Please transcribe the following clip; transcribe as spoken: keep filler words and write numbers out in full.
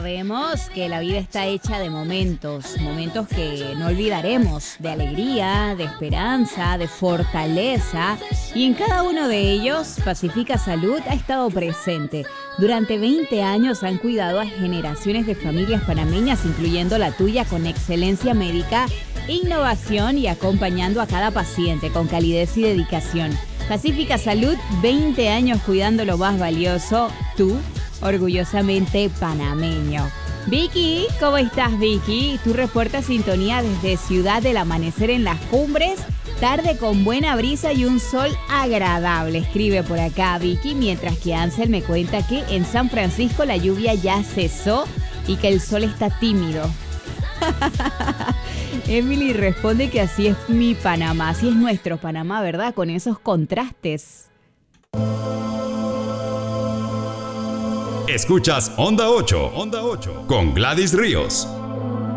Recordemos que la vida está hecha de momentos, momentos que no olvidaremos, de alegría, de esperanza, de fortaleza, y en cada uno de ellos Pacífica Salud ha estado presente. Durante veinte años han cuidado a generaciones de familias panameñas, incluyendo la tuya, con excelencia médica, innovación y acompañando a cada paciente con calidez y dedicación. Pacífica Salud, veinte años cuidando lo más valioso, tú, orgullosamente panameño. Vicky, ¿cómo estás, Vicky? Tú reportas sintonía desde Ciudad del Amanecer en las Cumbres, tarde con buena brisa y un sol agradable, escribe por acá Vicky, mientras que Ansel me cuenta que en San Francisco la lluvia ya cesó y que el sol está tímido. Emily responde que así es mi Panamá, así es nuestro Panamá, ¿verdad? Con esos contrastes. Escuchas Onda ocho, Onda ocho, con Gladys Ríos.